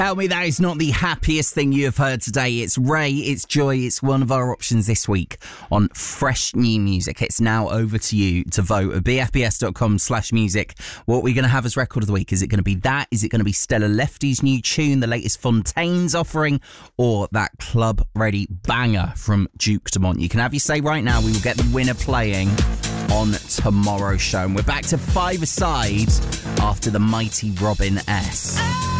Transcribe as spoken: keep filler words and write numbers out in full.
Tell me that is not the happiest thing you have heard today. It's Ray, it's Joy, it's one of our options this week on Fresh New Music. It's now over to you to vote at bfbs.com slash music. What we're going to have as record of the week. Is it going to be that? Is it going to be Stella Lefty's new tune, the latest Fontaines offering, or that club ready banger from Duke Dumont? You can have your say right now. We will get the winner playing on tomorrow's show. And we're back to five-a-side after the mighty Robin S.